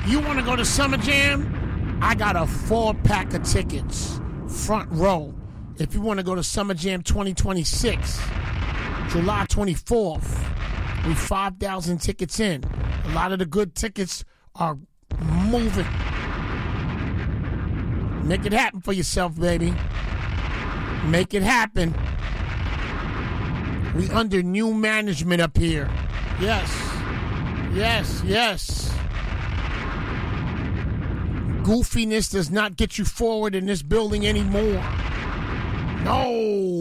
You want to go to Summer Jam? I got a 4-pack of tickets, front row. If you want to go to Summer Jam 2026, July 24th, with 5,000 tickets in. A lot of the good tickets are moving. Make it happen for yourself, baby. Make it happen. We under new management up here. Yes. Yes, yes. Goofiness does not get you forward in this building anymore. No.